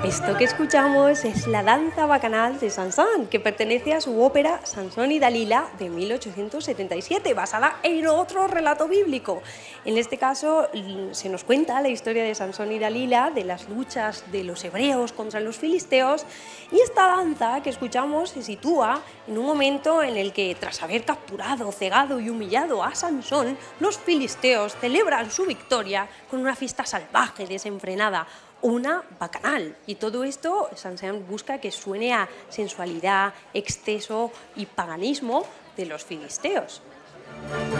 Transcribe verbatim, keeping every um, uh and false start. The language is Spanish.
Esto que escuchamos es la danza bacanal de Saint-Saëns, que pertenece a su ópera Sansón y Dalila de mil ochocientos setenta y siete, basada en otro relato bíblico. En este caso se nos cuenta la historia de Sansón y Dalila, de las luchas de los hebreos contra los filisteos, y esta danza que escuchamos se sitúa en un momento en el que, tras haber capturado, cegado y humillado a Sansón, los filisteos celebran su victoria con una fiesta salvaje, desenfrenada, una bacanal. Y todo esto, Saint-Saëns busca que suene a sensualidad, exceso y paganismo de los filisteos.